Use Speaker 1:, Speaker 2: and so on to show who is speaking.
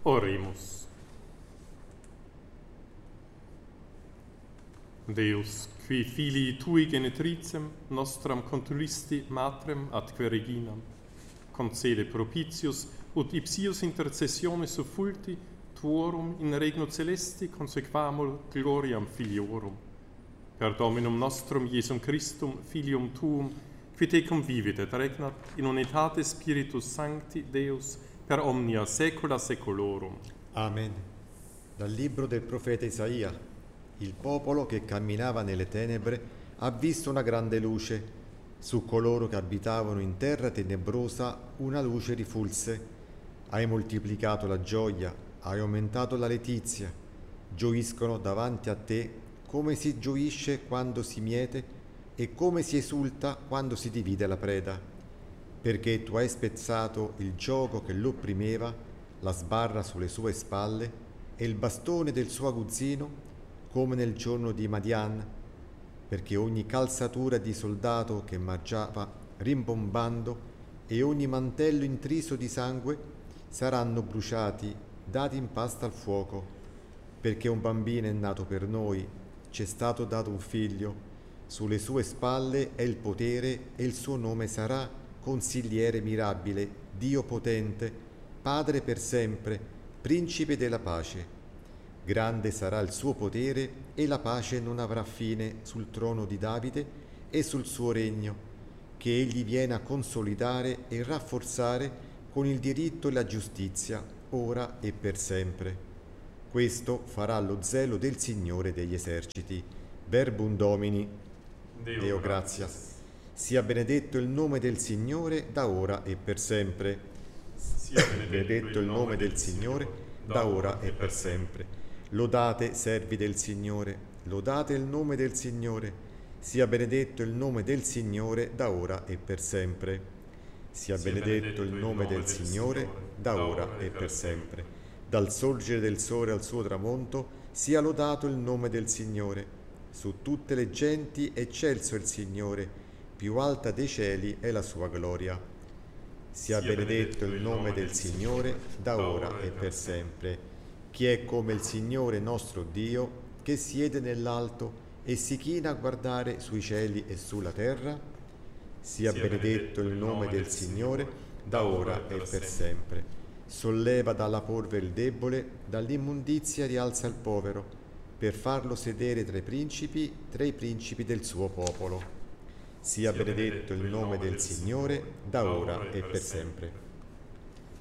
Speaker 1: Oremus. Deus, qui filii tui genetricem nostram contulisti matrem atque reginam, concede propitius ut ipsius intercessione suffulti tuorum in regno celesti consequamur gloriam filiorum. Per Dominum nostrum Iesum Christum, Filium Tuum, qui te convivit et regnat in unitate Spiritus Sancti Deus per omnia saecula saeculorum.
Speaker 2: Amen. Dal libro del profeta Isaia. Il popolo che camminava nelle tenebre ha visto una grande luce. Su coloro che abitavano in terra tenebrosa una luce rifulse. Hai moltiplicato la gioia, hai aumentato la letizia. Gioiscono davanti a te come si gioisce quando si miete e come si esulta quando si divide la preda. Perché tu hai spezzato il giogo che l'opprimeva, la sbarra sulle sue spalle e il bastone del suo aguzzino, come nel giorno di Madian, perché ogni calzatura di soldato che marciava rimbombando e ogni mantello intriso di sangue saranno bruciati, dati in pasta al fuoco, perché un bambino è nato per noi, ci è stato dato un figlio, sulle sue spalle è il potere e il suo nome sarà Consigliere mirabile, Dio potente, Padre per sempre, Principe della pace. Grande sarà il suo potere e la pace non avrà fine sul trono di Davide e sul suo regno, che egli viene a consolidare e rafforzare con il diritto e la giustizia, ora e per sempre. Questo farà lo zelo del Signore degli eserciti. Verbum Domini. Deo gratias. Sia benedetto il nome del Signore da ora e per sempre. Sia benedetto il nome del Signore da ora e per sempre. Lodate, servi del Signore, lodate il nome del Signore, sia benedetto il nome del Signore da ora e per sempre. Sia benedetto il nome del Signore da ora e per sempre. Dal sorgere del sole al suo tramonto, sia lodato il nome del Signore. Su tutte le genti eccelso il Signore, più alta dei cieli è la sua gloria. Sia benedetto il nome del Signore da ora e per sempre. Chi è come il Signore nostro Dio, che siede nell'alto e si china a guardare sui cieli e sulla terra? Sia benedetto il nome del Signore, da ora e per sempre. Solleva dalla polvere il debole, dall'immondizia rialza il povero, per farlo sedere tra i principi del suo popolo. Sia benedetto il nome del Signore, da ora e per sempre.